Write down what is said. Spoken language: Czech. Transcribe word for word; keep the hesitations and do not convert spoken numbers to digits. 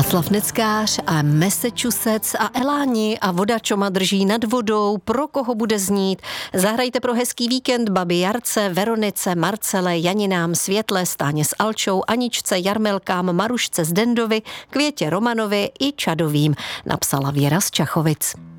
Slavneckář a Massachusetts a Eláni a voda, čo ma drží nad vodou, pro koho bude znít. Zahrajte pro hezký víkend babi Jarce, Veronice, Marcele, Janinám, Světle, Stáně s Alčou, Aničce, Jarmelkám, Marušce z Dendovi, Květě Romanovi i Čadovým, napsala Věra z Čachovic.